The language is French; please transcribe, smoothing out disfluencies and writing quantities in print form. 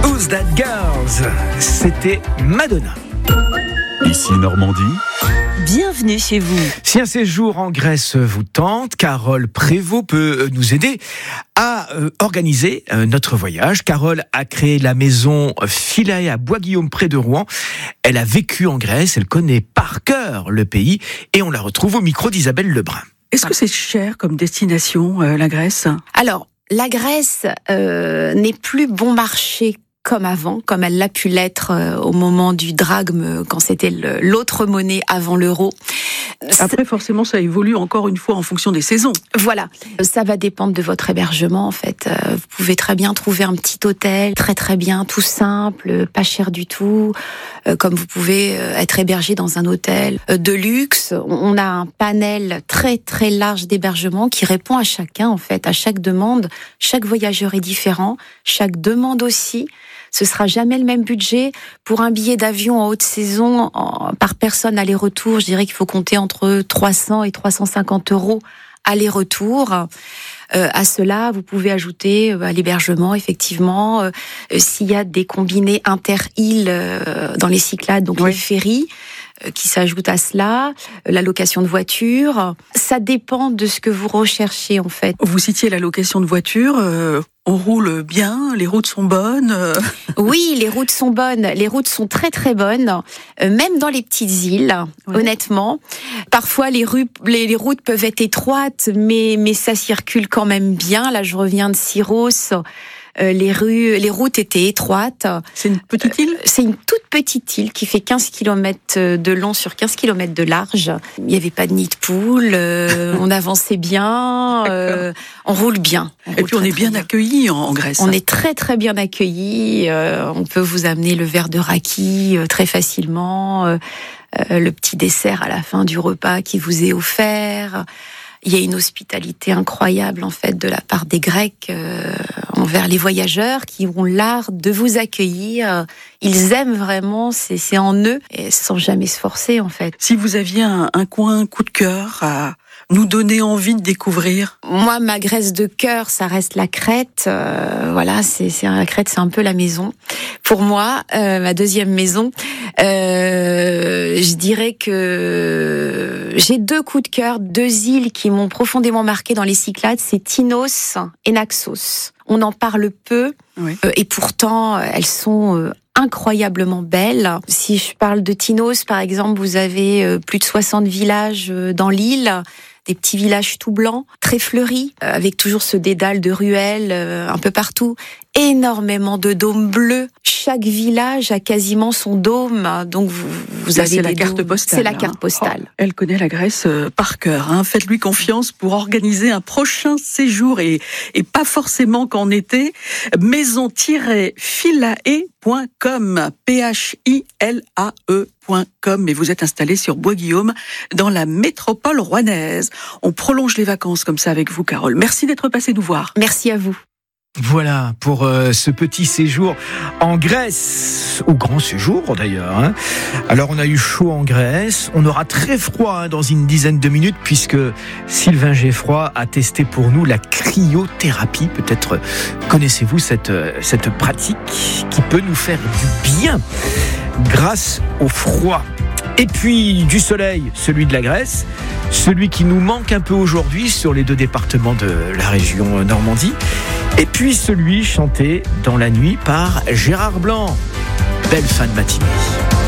Who's That Girls? C'était Madonna. Ici Normandie. Bienvenue chez vous. Si un séjour en Grèce vous tente, Carole Prévost peut nous aider à organiser notre voyage. Carole a créé la maison Philae à Bois-Guillaume près de Rouen. Elle a vécu en Grèce, elle connaît par cœur le pays et on la retrouve au micro d'Isabelle Lebrun. Est-ce que c'est cher comme destination, la Grèce ? Alors, la Grèce n'est plus bon marché comme avant, comme elle l'a pu l'être au moment du drachme, quand c'était l'autre monnaie avant l'euro. Après, forcément, ça évolue encore une fois en fonction des saisons. Voilà, ça va dépendre de votre hébergement en fait. Vous pouvez très bien trouver un petit hôtel, très bien, tout simple, pas cher du tout, comme vous pouvez être hébergé dans un hôtel de luxe. On a un panel très large d'hébergement qui répond à chacun en fait, à chaque demande. Chaque voyageur est différent, chaque demande aussi. Ce sera jamais le même budget. Pour un billet d'avion en haute saison, par personne aller-retour, je dirais qu'il faut compter entre 300 et 350 euros aller-retour. À cela, vous pouvez ajouter l'hébergement, effectivement. S'il y a des combinés inter-îles dans les Cyclades, donc les ferries, qui s'ajoutent à cela, la location de voiture. Ça dépend de ce que vous recherchez, en fait. Vous citiez la location de voiture. On roule bien, les routes sont bonnes. Oui, les routes sont bonnes. Les routes sont très bonnes, même dans les petites îles, honnêtement. Parfois, les routes peuvent être étroites, mais ça circule quand même bien. Là, je reviens de Syros. Les routes étaient étroites. C'est une petite île ? C'est une toute petite île qui fait 15 km de long sur 15 km de large. Il n'y avait pas de nid de poule, on avançait bien, on roule bien. Et puis on est bien accueillis en Grèce. On est très bien accueillis, on peut vous amener le verre de raki très facilement, le petit dessert à la fin du repas qui vous est offert. Il y a une hospitalité incroyable en fait de la part des Grecs envers les voyageurs qui ont l'art de vous accueillir. Ils aiment vraiment, c'est en eux et sans jamais se forcer en fait. Si vous aviez un coin coup de cœur à nous donner envie de découvrir. Moi, ma Grèce de cœur, ça reste la Crète. Voilà, la Crète, c'est un peu la maison. Pour moi, ma deuxième maison, je dirais que j'ai deux coups de cœur, deux îles qui m'ont profondément marqué dans les Cyclades, c'est Tinos et Naxos. On en parle peu, et pourtant, elles sont incroyablement belles. Si je parle de Tinos, par exemple, vous avez plus de 60 villages dans l'île, des petits villages tout blancs, très fleuris, avec toujours ce dédale de ruelles un peu partout. Énormément de dômes bleus. Chaque village a quasiment son dôme. Donc vous avez c'est la carte postale. C'est la carte postale. Elle connaît la Grèce par cœur. Faites-lui confiance pour organiser un prochain séjour et pas forcément qu'en été. Maison-philae.com PHILAE.com et vous êtes installé sur Bois-Guillaume dans la métropole rouennaise. On prolonge les vacances comme ça avec vous, Carole. Merci d'être passée nous voir. Merci à vous. Voilà pour ce petit séjour en Grèce, ou grand séjour d'ailleurs. Alors on a eu chaud en Grèce, on aura très froid dans une dizaine de minutes puisque Sylvain Geffroy a testé pour nous la cryothérapie. Peut-être connaissez-vous cette pratique qui peut nous faire du bien grâce au froid. Et puis du soleil, celui de la Grèce, celui qui nous manque un peu aujourd'hui sur les deux départements de la région Normandie. Et puis celui chanté dans la nuit par Gérard Blanc. Belle fin de matinée.